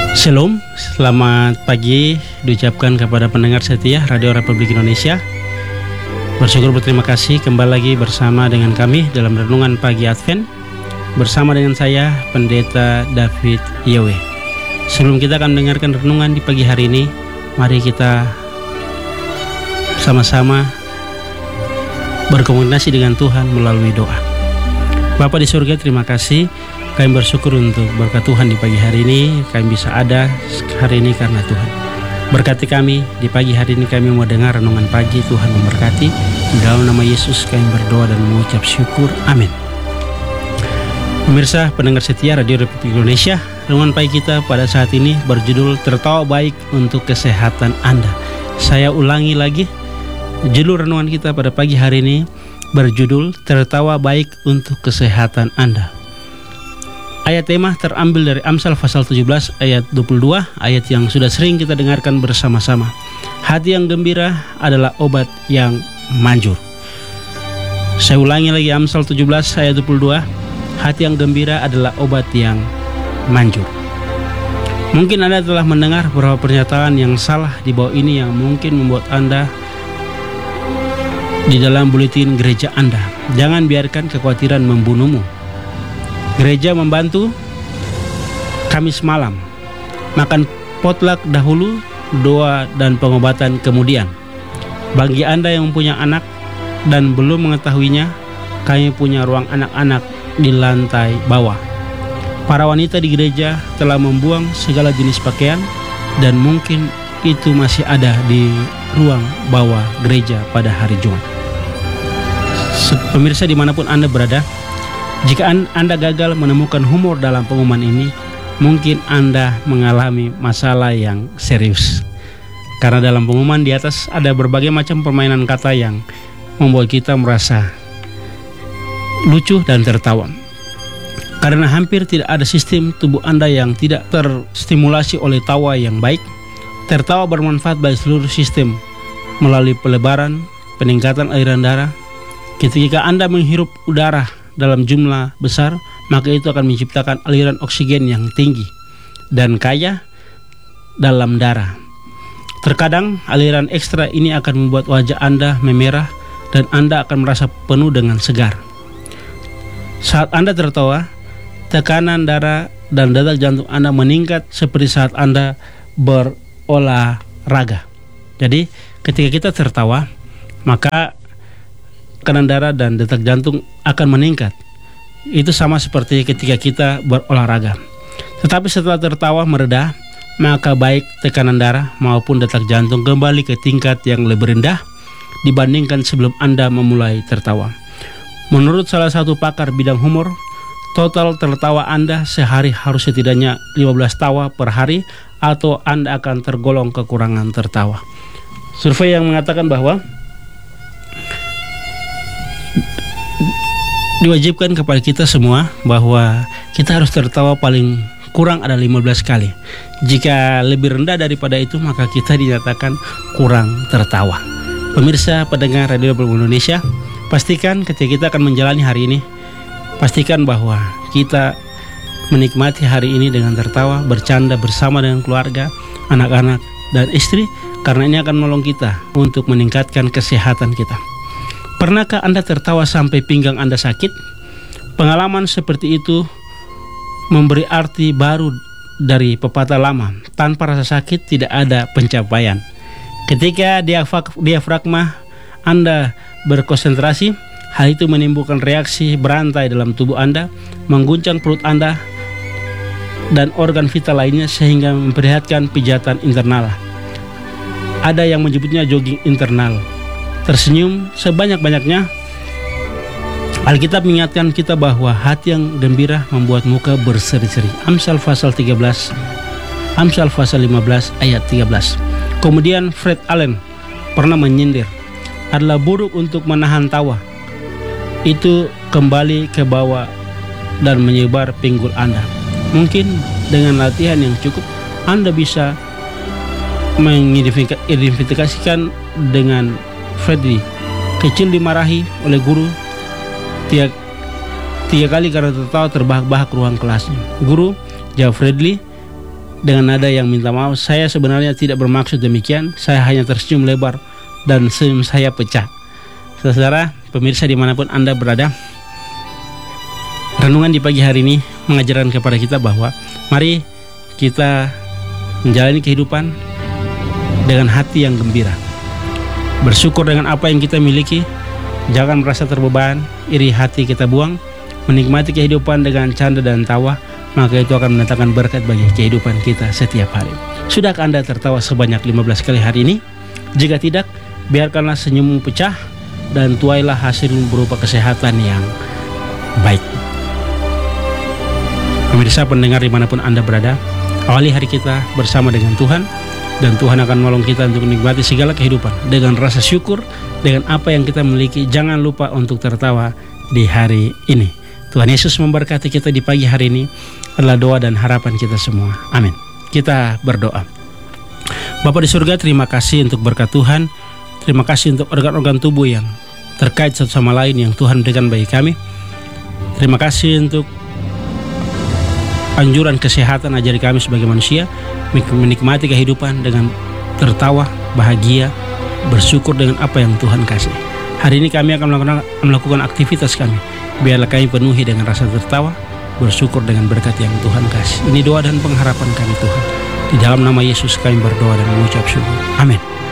Shalom, selamat pagi diucapkan kepada pendengar setia Radio Republik Indonesia. Bersyukur berterima kasih kembali lagi bersama dengan kami dalam Renungan Pagi Advent bersama dengan saya, Pendeta David Yowe. Sebelum kita akan mendengarkan renungan di pagi hari ini, mari kita sama-sama berkomunikasi dengan Tuhan melalui doa. Bapa di surga, terima kasih. Kami bersyukur untuk berkat Tuhan di pagi hari ini. Kami bisa ada hari ini karena Tuhan. Berkati kami di pagi hari ini, kami mau dengar renungan pagi. Tuhan memberkati. Dalam nama Yesus kami berdoa dan mengucap syukur. Amin. Pemirsa pendengar setia Radio Republik Indonesia, renungan pagi kita pada saat ini berjudul Tertawa Baik untuk Kesehatan Anda. Saya ulangi lagi, judul renungan kita pada pagi hari ini berjudul Tertawa Baik untuk Kesehatan Anda. Ayat tema terambil dari Amsal pasal 17 ayat 22, ayat yang sudah sering kita dengarkan bersama-sama. Hati yang gembira adalah obat yang manjur. Saya ulangi lagi, Amsal 17 ayat 22, hati yang gembira adalah obat yang manjur. Mungkin Anda telah mendengar beberapa pernyataan yang salah di bawah ini yang mungkin membuat Anda di dalam buletin gereja Anda. Jangan biarkan kekhawatiran membunuhmu. Gereja membantu Kamis malam, makan potluck dahulu, doa dan pengobatan kemudian. Bagi Anda yang punya anak dan belum mengetahuinya, kami punya ruang anak-anak di lantai bawah. Para wanita di gereja telah membuang segala jenis pakaian dan mungkin itu masih ada di ruang bawah gereja pada hari Jumat. Pemirsa dimanapun Anda berada, jika Anda gagal menemukan humor dalam pengumuman ini, mungkin Anda mengalami masalah yang serius. Karena dalam pengumuman di atas ada berbagai macam permainan kata yang membuat kita merasa lucu dan tertawa. Karena hampir tidak ada sistem tubuh Anda yang tidak terstimulasi oleh tawa yang baik, tertawa bermanfaat bagi seluruh sistem melalui pelebaran, peningkatan aliran darah. Ketika Anda menghirup udara dalam jumlah besar, maka itu akan menciptakan aliran oksigen yang tinggi dan kaya dalam darah. Terkadang aliran ekstra ini akan membuat wajah Anda memerah dan Anda akan merasa penuh dengan segar. Saat Anda tertawa, tekanan darah dan detak jantung Anda meningkat seperti saat Anda berolahraga. Jadi ketika kita tertawa, maka tekanan darah dan detak jantung akan meningkat. Itu sama seperti ketika kita berolahraga. Tetapi setelah tertawa mereda, maka baik tekanan darah maupun detak jantung kembali ke tingkat yang lebih rendah dibandingkan sebelum Anda memulai tertawa. Menurut salah satu pakar bidang humor, total tertawa Anda sehari harus setidaknya 15 tawa per hari atau Anda akan tergolong kekurangan tertawa. Survei yang mengatakan bahwa diwajibkan kepada kita semua bahwa kita harus tertawa paling kurang ada 15 kali. Jika lebih rendah daripada itu, maka kita dinyatakan kurang tertawa. Pemirsa pendengar Radio Republik Indonesia, pastikan ketika kita akan menjalani hari ini, pastikan bahwa kita menikmati hari ini dengan tertawa, bercanda bersama dengan keluarga, anak-anak, dan istri, karena ini akan menolong kita untuk meningkatkan kesehatan kita. Pernahkah Anda tertawa sampai pinggang Anda sakit? Pengalaman seperti itu memberi arti baru dari pepatah lama, tanpa rasa sakit tidak ada pencapaian. Ketika diafragma Anda berkonsentrasi, hal itu menimbulkan reaksi berantai dalam tubuh Anda, mengguncang perut Anda dan organ vital lainnya sehingga memperlihatkan pijatan internal. Ada yang menyebutnya jogging internal. Tersenyum sebanyak-banyaknya. Alkitab mengingatkan kita bahwa hati yang gembira membuat muka berseri-seri. Amsal pasal 15 ayat 13. Kemudian Fred Allen pernah menyindir, adalah buruk untuk menahan tawa. Itu kembali ke bawah dan menyebar pinggul Anda. Mungkin dengan latihan yang cukup, Anda bisa mengidentifikasikan dengan Freddy. Kecil dimarahi oleh guru tiga kali karena tertawa terbahak-bahak ruang kelasnya. Guru, jawab Fredly, dengan nada yang minta maaf, saya sebenarnya tidak bermaksud demikian, saya hanya tersenyum lebar dan senyum saya pecah. Saudara, pemirsa dimanapun Anda berada, renungan di pagi hari ini mengajarkan kepada kita bahwa mari kita menjalani kehidupan dengan hati yang gembira, bersyukur dengan apa yang kita miliki, jangan merasa terbeban, iri hati kita buang, menikmati kehidupan dengan canda dan tawa, maka itu akan mendatangkan berkat bagi kehidupan kita setiap hari. Sudahkah Anda tertawa sebanyak 15 kali hari ini? Jika tidak, biarkanlah senyummu pecah dan tuailah hasilmu berupa kesehatan yang baik. Pemirsa pendengar dimanapun Anda berada, awali hari kita bersama dengan Tuhan, dan Tuhan akan menolong kita untuk menikmati segala kehidupan dengan rasa syukur dengan apa yang kita miliki. Jangan lupa untuk tertawa di hari ini. Tuhan Yesus memberkati kita di pagi hari ini adalah doa dan harapan kita semua. Amin. Kita berdoa. Bapa di surga, terima kasih untuk berkat Tuhan. Terima kasih untuk organ-organ tubuh yang terkait satu sama lain yang Tuhan berikan bagi kami. Terima kasih untuk anjuran kesehatan ajari kami sebagai manusia menikmati kehidupan dengan tertawa, bahagia, bersyukur dengan apa yang Tuhan kasih. Hari ini kami akan melakukan aktivitas kami. Biarlah kami penuhi dengan rasa tertawa, bersyukur dengan berkat yang Tuhan kasih. Ini doa dan pengharapan kami Tuhan. Di dalam nama Yesus kami berdoa dan mengucap syukur. Amin.